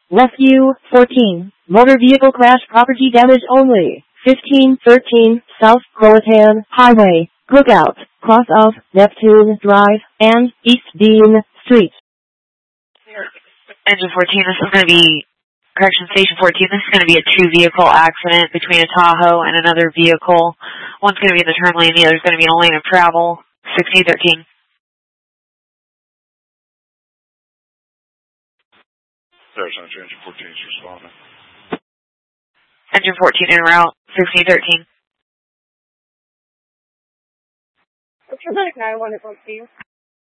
Rescue 14. Motor vehicle crash, property damage only. 1513 South Croatan Highway. Lookout. Cross of Neptune Drive and East Dean Street. Engine 14, this is going to be, correction, Station 14, this is going to be a two-vehicle accident between a Tahoe and another vehicle. One's going to be in the turn lane, the other's going to be in a lane of travel. 1613. There's Engine 14 is responding. Engine 14 en route, 1613. Paramedic 911 is on to you.